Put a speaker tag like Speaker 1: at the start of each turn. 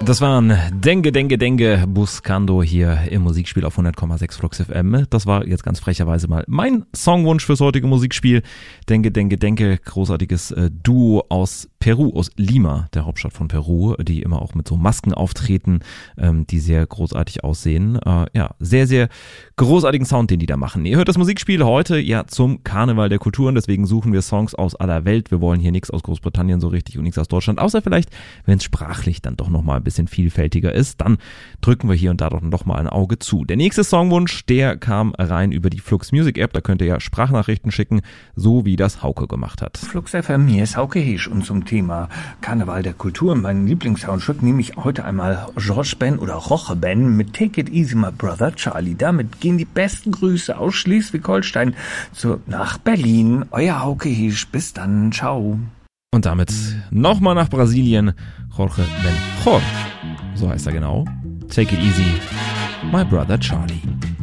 Speaker 1: Das waren Dengue Buscando hier im Musikspiel auf 100,6 Flux FM. Das war jetzt ganz frecherweise mal mein Songwunsch fürs heutige Musikspiel. Dengue, großartiges Duo aus Peru, aus Lima, der Hauptstadt von Peru, die immer auch mit so Masken auftreten, die sehr großartig aussehen. Sehr, sehr großartigen Sound, den die da machen. Ihr hört das Musikspiel heute ja zum Karneval der Kulturen, deswegen suchen wir Songs aus aller Welt. Wir wollen hier nichts aus Großbritannien so richtig und nichts aus Deutschland, außer vielleicht, wenn es sprachlich dann doch nochmal ein bisschen vielfältiger ist, dann drücken wir hier und da doch noch mal ein Auge zu. Der nächste Songwunsch, der kam rein über die Flux Music App, da könnt ihr ja Sprachnachrichten schicken, so wie das Hauke gemacht hat.
Speaker 2: Flux FM, hier ist Hauke Heesch und zum Thema Karneval der Kulturen, mein Lieblingssoundtrack, nehme ich heute einmal George Ben oder Roche Ben mit Take It Easy My Brother Charlie. Damit gehen die besten Grüße aus Schleswig-Holstein nach Berlin. Euer Hauke Heesch, bis dann, ciao.
Speaker 1: Und damit nochmal nach Brasilien, Jorge Ben Jor, so heißt er genau. Take It Easy, My Brother Charlie.